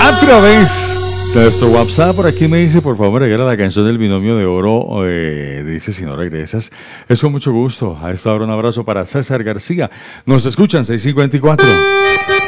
a través de nuestro WhatsApp. Por aquí me dice, por favor, me regala la canción del Binomio de Oro. Dice, si no regresas, es con mucho gusto. A esta hora un abrazo para César García. Nos escuchan 654.